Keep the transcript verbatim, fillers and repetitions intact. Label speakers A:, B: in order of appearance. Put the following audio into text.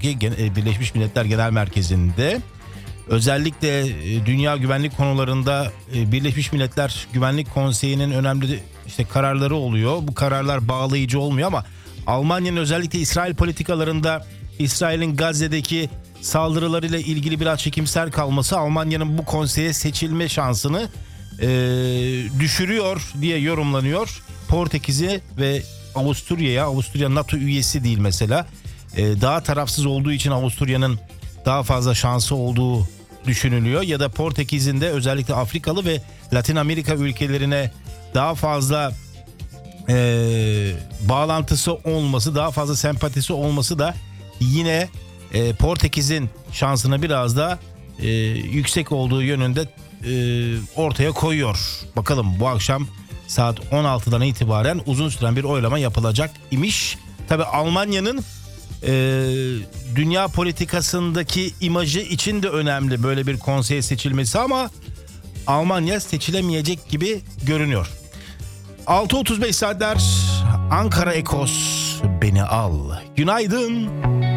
A: Birleşmiş Milletler Genel Merkezi'nde özellikle dünya güvenlik konularında Birleşmiş Milletler Güvenlik Konseyi'nin önemli işte kararları oluyor. Bu kararlar bağlayıcı olmuyor ama Almanya'nın özellikle İsrail politikalarında İsrail'in Gazze'deki saldırılarıyla ilgili biraz çekimser kalması Almanya'nın bu konseye seçilme şansını e, düşürüyor diye yorumlanıyor. Portekiz'i ve Avusturya'ya, Avusturya NATO üyesi değil mesela, e, daha tarafsız olduğu için Avusturya'nın daha fazla şansı olduğu düşünülüyor. Ya da Portekiz'in de özellikle Afrikalı ve Latin Amerika ülkelerine daha fazla e, bağlantısı olması, daha fazla sempatisi olması da yine e, Portekiz'in şansına biraz da e, yüksek olduğu yönünde e, ortaya koyuyor. Bakalım bu akşam saat on altıdan itibaren uzun süren bir oylama yapılacak imiş. Tabii Almanya'nın e, dünya politikasındaki imajı için de önemli böyle bir konseye seçilmesi ama Almanya seçilemeyecek gibi görünüyor. altı otuz beş saatler Ankara Ekos beni al. Günaydın.